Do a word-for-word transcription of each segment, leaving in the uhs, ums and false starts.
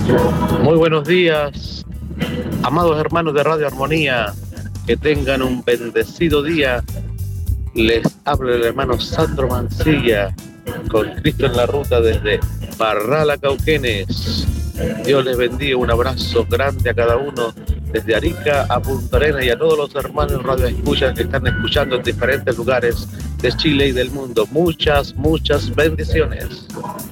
Muy buenos días, amados hermanos de Radio Armonía, que tengan un bendecido día. Les habla el hermano Sandro Mancilla, con Cristo en la ruta desde Parral, Cauquenes. Dios les bendiga, un abrazo grande a cada uno, desde Arica a Punta Arenas, y a todos los hermanos Radio Escuchas que están escuchando en diferentes lugares de Chile y del mundo. Muchas, muchas bendiciones.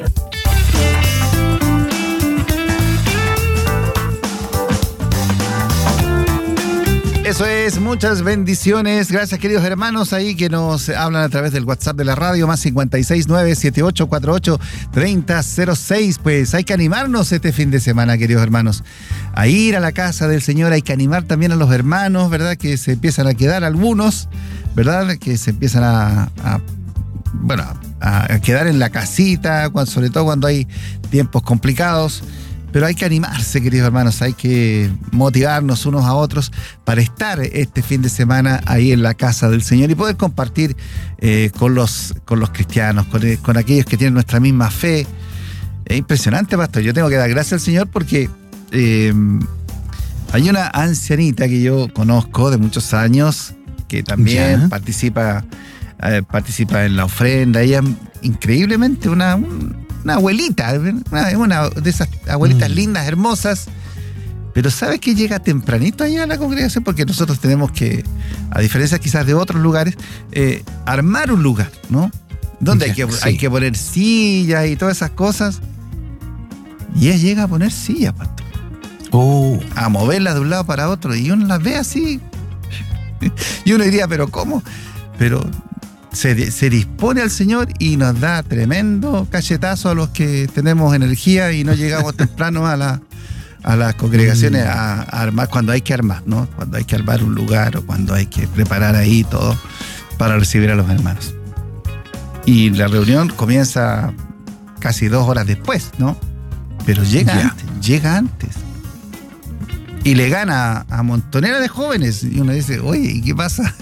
Eso es, muchas bendiciones. Gracias, queridos hermanos ahí que nos hablan a través del WhatsApp de la radio, más cincuenta y seis, nueve siete ocho cuatro ocho, treinta cero seis. Pues hay que animarnos este fin de semana, queridos hermanos, a ir a la casa del Señor. Hay que animar también a los hermanos, ¿verdad? Que se empiezan a quedar algunos, ¿verdad? Que se empiezan a, a bueno, a, a quedar en la casita, cuando, sobre todo cuando hay tiempos complicados. Pero hay que animarse, queridos hermanos, hay que motivarnos unos a otros para estar este fin de semana ahí en la casa del Señor y poder compartir eh, con, los, con los cristianos, con, con aquellos que tienen nuestra misma fe. Es impresionante, pastor. Yo tengo que dar gracias al Señor porque eh, hay una ancianita que yo conozco de muchos años que también ¿Ya? participa, eh, participa en la ofrenda. Ella, increíblemente, una... Un, Una abuelita, una, una de esas abuelitas mm. lindas, hermosas, pero ¿sabes que llega tempranito allá a la congregación? Porque nosotros tenemos que, a diferencia quizás de otros lugares, eh, armar un lugar, ¿no? Donde hay que, sí. hay que poner sillas y todas esas cosas. Y ella llega a poner sillas, pastor. Oh. A moverlas de un lado para otro. Y uno las ve así. Y uno diría, ¿pero cómo? Pero... Se, se dispone al Señor y nos da tremendo cachetazo a los que tenemos energía y no llegamos temprano a, la, a las congregaciones a, a armar, cuando hay que armar, ¿no? Cuando hay que armar un lugar o cuando hay que preparar ahí todo para recibir a los hermanos. Y la reunión comienza casi dos horas después, ¿no? Pero llega yeah. antes, llega antes. Y le gana a montonera de jóvenes. Y uno dice, oye, ¿y qué pasa?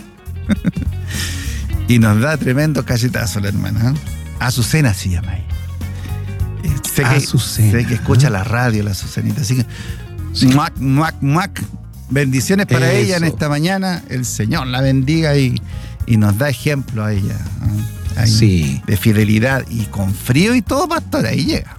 Y nos da tremendo cachetazo la hermana. ¿eh? Azucena se llama ella. Sé que, Azucena, sé que escucha ¿eh? la radio, la Azucenita. Así que, sí. muac, muac, muac. Bendiciones para Eso. ella en esta mañana. El Señor la bendiga y, y nos da ejemplo a ella. ¿eh? Ahí, sí. De fidelidad y con frío y todo, pastor, ahí llega.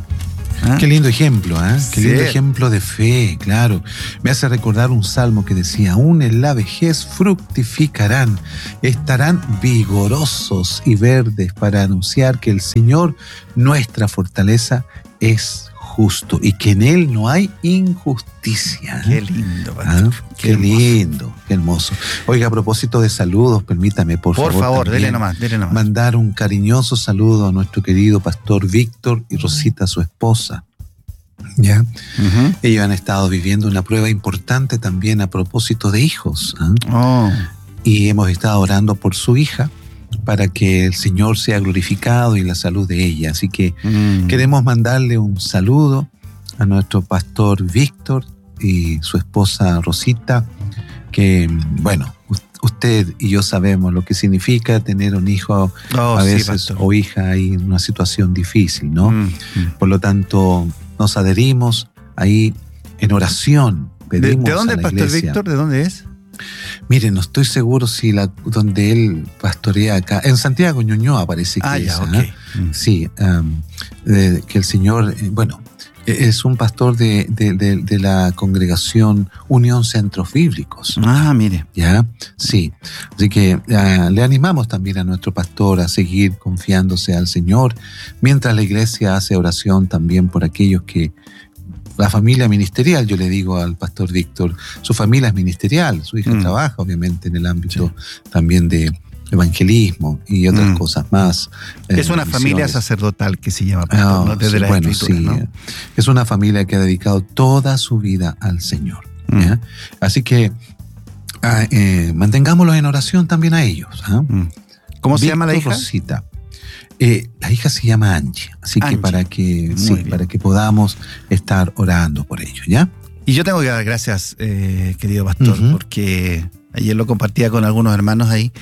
¿Ah? Qué lindo ejemplo, ¿eh? Qué Sí. lindo ejemplo de fe, claro. Me hace recordar un salmo que decía, aún en la vejez fructificarán, estarán vigorosos y verdes para anunciar que el Señor, nuestra fortaleza, es justo y que en Él no hay injusticia. Qué lindo, pastor. ¿Ah? Qué, qué lindo, qué hermoso. Oiga, a propósito de saludos, permítame, por, por favor. Por favor, dele nomás, dele nomás. Mandar un cariñoso saludo a nuestro querido pastor Víctor y Rosita, su esposa. ¿Ya? Uh-huh. Ellos han estado viviendo una prueba importante también a propósito de hijos. ¿eh? Oh. Y hemos estado orando por su hija para que el Señor sea glorificado y la salud de ella. Así que mm. queremos mandarle un saludo a nuestro pastor Víctor y su esposa Rosita, que, bueno, usted y yo sabemos lo que significa tener un hijo oh, a veces sí, o hija ahí en una situación difícil, ¿no? Mm. Por lo tanto, nos adherimos ahí en oración. Pedimos ¿De, ¿De dónde es pastor Víctor? ¿De dónde es? Mire, no estoy seguro si la donde él pastorea acá, en Santiago Ñuñoa parece que ah, es. Ya, okay. ¿eh? mm. Sí, um, de, que el Señor, eh, bueno, es un pastor de, de, de, de la congregación Unión Centros Bíblicos. Ah, mire. ¿Ya? Sí. Así que uh, le animamos también a nuestro pastor a seguir confiándose al Señor, mientras la iglesia hace oración también por aquellos que la familia ministerial, yo le digo al pastor Víctor, su familia es ministerial, su hija mm. trabaja obviamente en el ámbito sí. también de evangelismo y otras mm. cosas más. Eh, es una familia sacerdotal que se llama pastor, oh, ¿no? Desde sí, la bueno, escritura, sí, ¿no? Es una familia que ha dedicado toda su vida al Señor. Mm. ¿ya? Así que ah, eh, mantengámoslos en oración también a ellos. ¿eh? Mm. ¿Cómo se Víctor llama la hija? Rosita. Eh, la hija se llama Angie, así Angie. que para que sí, para que podamos estar orando por ellos, ¿ya? Y yo tengo que dar gracias, eh, querido pastor, uh-huh. porque ayer lo compartía con algunos hermanos ahí,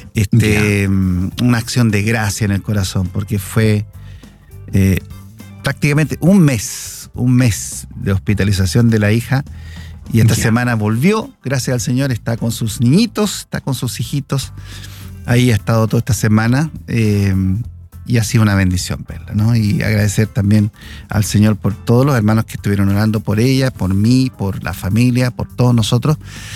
este, una acción de gracia en el corazón, porque fue eh, prácticamente un mes, un mes de hospitalización de la hija y esta Ya. semana volvió, gracias al Señor, está con sus niñitos, está con sus hijitos. Ahí ha estado toda esta semana eh, y ha sido una bendición verla, ¿no? Y agradecer también al Señor por todos los hermanos que estuvieron orando por ella, por mí, por la familia, por todos nosotros.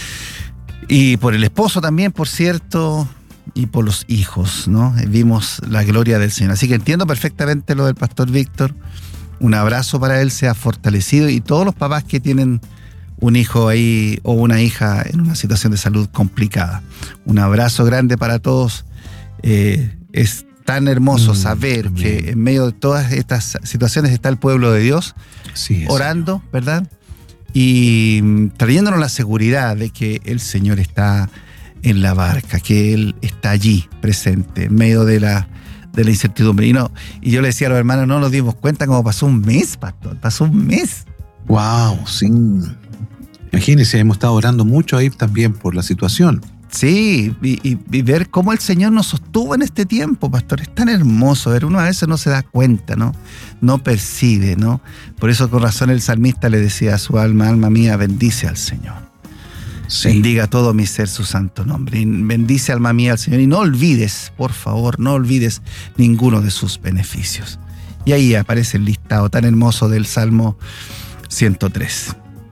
Y por el esposo también, por cierto, y por los hijos, ¿no? Vimos la gloria del Señor. Así que entiendo perfectamente lo del pastor Víctor. Un abrazo para él, sea fortalecido. Y todos los papás que tienen un hijo ahí o una hija en una situación de salud complicada. Un abrazo grande para todos. Eh, es tan hermoso Mm, saber amén. que en medio de todas estas situaciones está el pueblo de Dios Sí, es. orando, ¿verdad? Y mm, trayéndonos la seguridad de que el Señor está en la barca, que Él está allí presente, en medio de la, de la incertidumbre. Y, no, y yo le decía a los hermanos, no nos dimos cuenta cómo pasó un mes, pastor, pasó un mes. Wow, sí. Imagínense, hemos estado orando mucho ahí también por la situación. Sí, y, y, y ver cómo el Señor nos sostuvo en este tiempo, pastor, es tan hermoso ver, uno a veces no se da cuenta, ¿no? No percibe, ¿no? Por eso con razón el salmista le decía a su alma, alma mía, bendice al Señor. Sí. Bendiga todo mi ser su santo nombre. Y bendice alma mía al Señor y no olvides, por favor, no olvides ninguno de sus beneficios. Y ahí aparece el listado tan hermoso del Salmo ciento tres.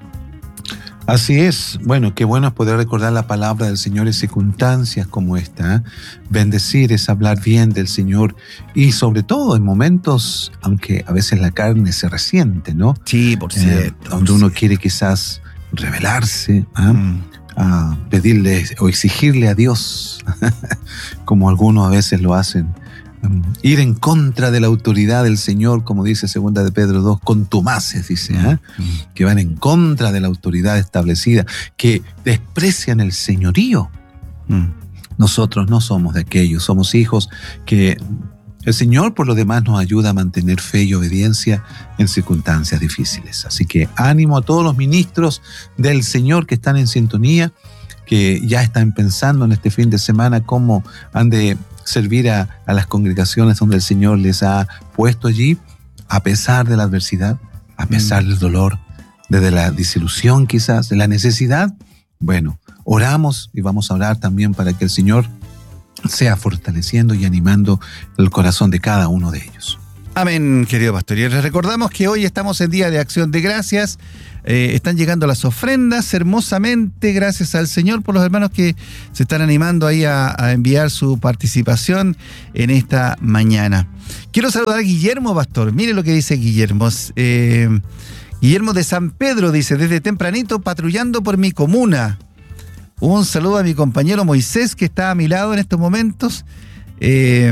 Así es. Bueno, qué bueno es poder recordar la palabra del Señor en circunstancias como esta. ¿eh? Bendecir es hablar bien del Señor y sobre todo en momentos, aunque a veces la carne se resiente, ¿no? Sí, por Eh, cierto. donde por uno cierto. quiere quizás rebelarse, ¿ah? Mm. a pedirle o exigirle a Dios, como algunos a veces lo hacen. Um, ir en contra de la autoridad del Señor, como dice segunda de Pedro dos, contumaces, dice, ¿eh? que van en contra de la autoridad establecida, que desprecian el señorío. Mm. Nosotros no somos de aquellos, somos hijos que el Señor por lo demás nos ayuda a mantener fe y obediencia en circunstancias difíciles. Así que ánimo a todos los ministros del Señor que están en sintonía, que ya están pensando en este fin de semana cómo han de servir a, a las congregaciones donde el Señor les ha puesto allí, a pesar de la adversidad, a pesar mm. del dolor, de la desilusión quizás, de la necesidad. Bueno, oramos y vamos a orar también para que el Señor sea fortaleciendo y animando el corazón de cada uno de ellos. Amén, querido pastor. Y les recordamos que hoy estamos en Día de Acción de Gracias. Eh, están llegando las ofrendas hermosamente, gracias al Señor por los hermanos que se están animando ahí a, a enviar su participación en esta mañana. Quiero saludar a Guillermo, pastor. Mire lo que dice Guillermo. Eh, Guillermo de San Pedro dice, desde tempranito patrullando por mi comuna. Un saludo a mi compañero Moisés, que está a mi lado en estos momentos. Eh,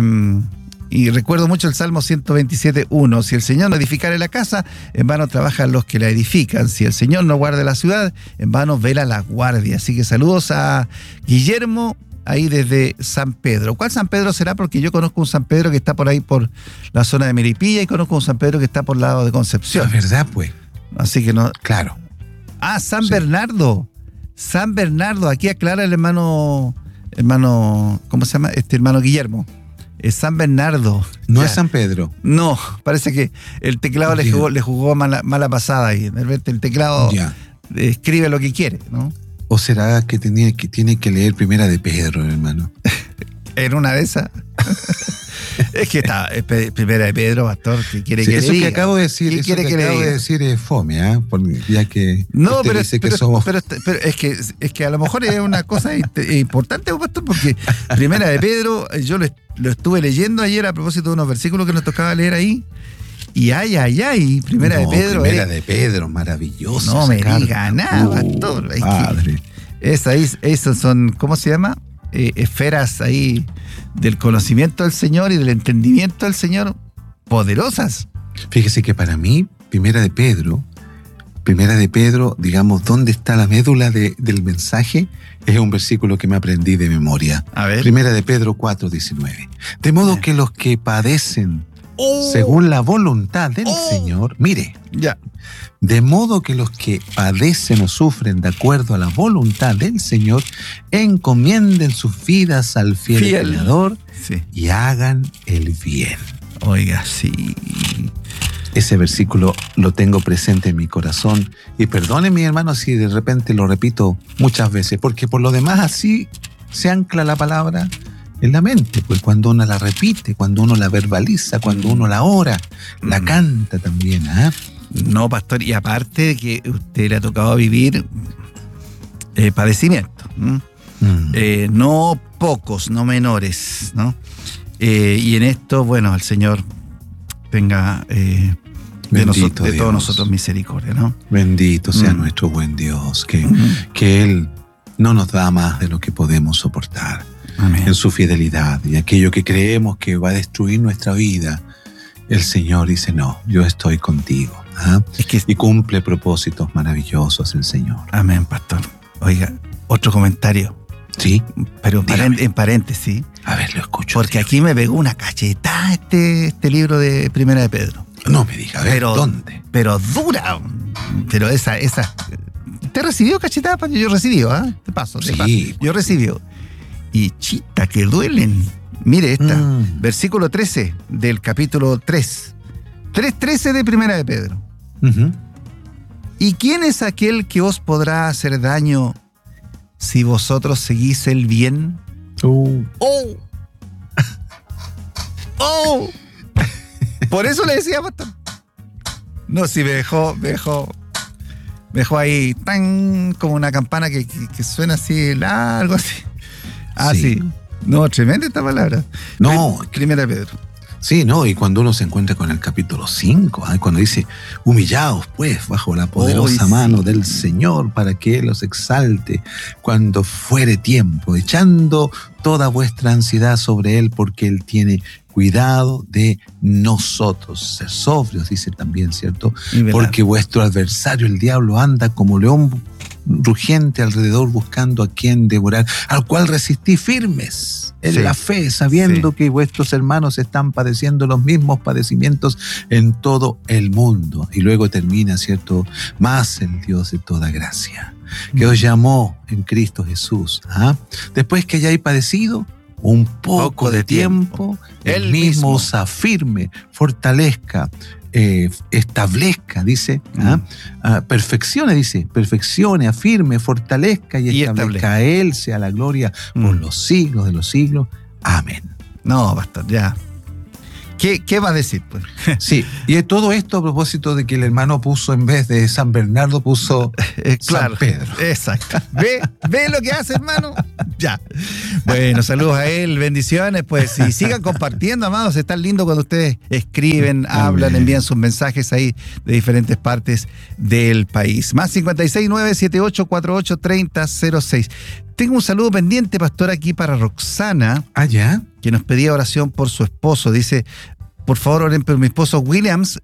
y recuerdo mucho el Salmo ciento veintisiete, uno. Si el Señor no edificare la casa, en vano trabajan los que la edifican. Si el Señor no guarda la ciudad, en vano vela la guardia. Así que saludos a Guillermo, ahí desde San Pedro. ¿Cuál San Pedro será? Porque yo conozco un San Pedro que está por ahí por la zona de Melipilla y conozco un San Pedro que está por el lado de Concepción. Es verdad, pues. Así que no... Claro. Ah, San Sí. Bernardo. San Bernardo, aquí aclara el hermano, hermano, ¿cómo se llama? Este hermano Guillermo. Es San Bernardo. No Ya. es San Pedro. No, parece que el teclado le Bien. jugó, le jugó mala, mala pasada ahí. De repente el teclado Ya. escribe lo que quiere, ¿no? ¿O será que, tenía, que tiene que leer Primera de Pedro, hermano? En una de esas. Es que está, es pe- Primera de Pedro, pastor, que quiere Sí, que le eso diga. que acabo de decir, ¿Qué eso quiere que que le acabo diga? de decir es fome, ¿ah? Porque ya que No, usted pero, dice pero, que somos... pero, pero es que es que a lo mejor es una cosa int- importante, pastor, porque Primera de Pedro, yo lo, est- lo estuve leyendo ayer a propósito de unos versículos que nos tocaba leer ahí. Y ay, ay, ay, Primera No, de Pedro. Primera es- de Pedro, maravilloso. No esa me carta. diga nada, Uh, pastor. Es que- Padre. Esa, es- esas son, ¿cómo se llama? Eh, esferas ahí del conocimiento del Señor y del entendimiento del Señor poderosas. Fíjese que para mí, Primera de Pedro, Primera de Pedro, digamos, ¿dónde está la médula de- del mensaje? Es un versículo que me aprendí de memoria. A ver. Primera de Pedro cuatro diecinueve. De modo que los que padecen según la voluntad del Oh. Señor, mire, Ya. de modo que los que padecen o sufren de acuerdo a la voluntad del Señor, encomienden sus vidas al fiel, Fiel. Creador Sí. y hagan el bien. Oiga, sí. ese versículo lo tengo presente en mi corazón. Y perdonen, mi hermano, si de repente lo repito muchas veces, porque por lo demás así se ancla la palabra en la mente, pues cuando uno la repite, cuando uno la verbaliza, cuando uno la ora, la Mm. canta también, ¿ah? No, pastor, y aparte de que usted le ha tocado vivir eh, padecimiento, ¿m? Mm. Eh, no pocos, no menores, ¿no? Eh, y en esto, bueno, el Señor tenga eh, de, Bendito noso- de Dios. todos nosotros misericordia, ¿no? Bendito sea Mm. nuestro buen Dios, que, Ujú. que Él no nos da más de lo que podemos soportar Amén. en su fidelidad. Y aquello que creemos que va a destruir nuestra vida, el Señor dice, no, yo estoy contigo. ¿Ah? Es que, Y cumple propósitos maravillosos el Señor. amén, pastor. Oiga, otro comentario, ¿Sí? pero en, Dígame. paren- en paréntesis, A ver, lo escucho. porque aquí me pegó una cachetada este, este libro de Primera de Pedro. No me diga, a ver, Pero- ¿dónde? Pero dura, pero esa, esa. ¿Te recibió cachetada, Pancho? Yo recibí, ¿ah? Te paso, te Sí. paso. Yo recibí. Y chita, que duelen. Mire esta, Mm. versículo trece del capítulo tres. tres trece de Primera de Pedro. Ujú. ¿Y quién es aquel que os podrá hacer daño si vosotros seguís el bien? Uh, ¡Oh! ¡Oh! Por eso le decía, pastor. No, si me dejó, me dejó, me dejó ahí tan como una campana que, que, que suena así largo, así. Ah, sí. Sí. No, tremenda esta palabra. No. Prim- Primera de Pedro. Sí, ¿no? Y cuando uno se encuentra con el capítulo cinco, ¿ah? Cuando dice, humillaos pues bajo la poderosa Uy, mano sí. del Señor para que Él os exalte cuando fuere tiempo, echando toda vuestra ansiedad sobre Él porque Él tiene cuidado de nosotros. Ser sobrios, dice también, ¿cierto? Y velar. Porque vuestro adversario, el diablo, anda como león rugiente alrededor buscando a quien devorar, al cual resistí firmes en Sí. la fe, sabiendo Sí. que vuestros hermanos están padeciendo los mismos padecimientos en todo el mundo. Y luego termina, ¿cierto? Más el Dios de toda gracia, que os llamó en Cristo Jesús. ¿Ah? Después que hayáis padecido un poco, Poco de de tiempo, Él Él mismo mismo os afirme, fortalezca, eh, establezca, dice, ¿ah? Mm. Ah, perfeccione, dice, perfeccione, afirme, fortalezca y, Y establezca. A Él sea la gloria por Mm. los siglos de los siglos. Amén. No, pastor, ya. ¿Qué, qué va a decir, pues? Sí, y todo esto a propósito de que el hermano puso, en vez de San Bernardo, puso Eh, claro. San Pedro. Exacto. ¿Ve? ¿Ve lo que hace, hermano? Ya. Bueno, saludos a él, bendiciones, pues, y sigan compartiendo, amados. Es tan lindo cuando ustedes escriben, hablan, Amén. envían sus mensajes ahí de diferentes partes del país. Más cincuenta y seis, nueve siete ocho, cuatro ocho, treinta, cero seis. Tengo un saludo pendiente, pastor, aquí para Roxana, Allá. que nos pedía oración por su esposo. Dice, por favor, oren por mi esposo Williams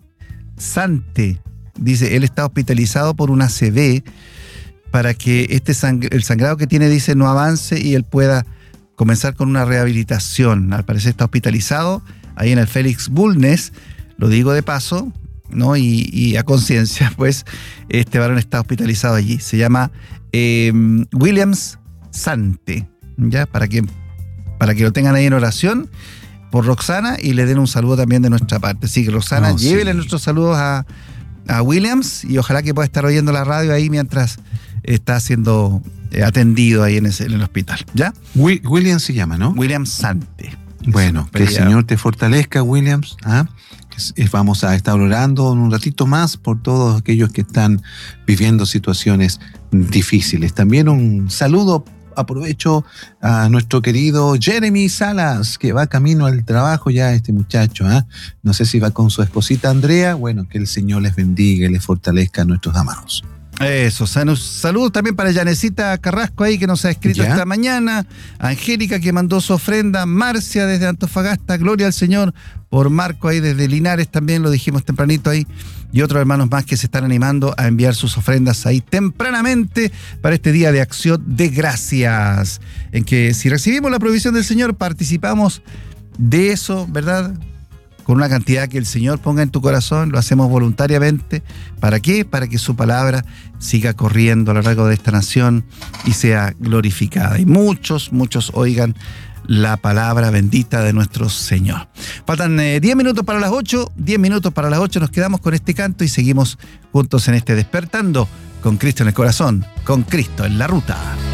Sante. Dice, él está hospitalizado por una A C V para que este sang- el sangrado que tiene, dice, no avance y él pueda comenzar con una rehabilitación. Al parecer está hospitalizado ahí en el Félix Bulnes, lo digo de paso, ¿no? Y, y a conciencia, pues, este varón está hospitalizado allí. Se llama eh, Williams Sante, ¿ya? Para que, para que lo tengan ahí en oración por Roxana y le den un saludo también de nuestra parte. Así que Roxana, Oh, sí. llévele nuestros saludos a, a Williams y ojalá que pueda estar oyendo la radio ahí mientras está siendo eh, atendido ahí en, ese, en el hospital. ¿Ya? Wi- William se llama, ¿no? Williams Sante. Bueno, que el Pedía- Señor te fortalezca, Williams. ¿Ah? Es- es- Vamos a estar orando un ratito más por todos aquellos que están viviendo situaciones difíciles. También un saludo, aprovecho a nuestro querido Jeremy Salas, que va camino al trabajo ya, este muchacho. ¿Ah? No sé si va con su esposita Andrea. Bueno, que el Señor les bendiga y les fortalezca a nuestros amados. Eso, saludos salud también para Yanecita Carrasco ahí que nos ha escrito ¿Ya? esta mañana, Angélica que mandó su ofrenda, Marcia desde Antofagasta, gloria al Señor, por Marco ahí desde Linares también, lo dijimos tempranito ahí, y otros hermanos más que se están animando a enviar sus ofrendas ahí tempranamente para este día de acción de gracias, en que si recibimos la provisión del Señor participamos de eso, ¿verdad? con una cantidad que el Señor ponga en tu corazón, lo hacemos voluntariamente. ¿Para qué? Para que su palabra siga corriendo a lo largo de esta nación y sea glorificada. Y muchos, muchos oigan la palabra bendita de nuestro Señor. Faltan eh, diez minutos para las ocho, diez minutos para las ocho, nos quedamos con este canto y seguimos juntos en este Despertando con Cristo en el corazón, con Cristo en la ruta.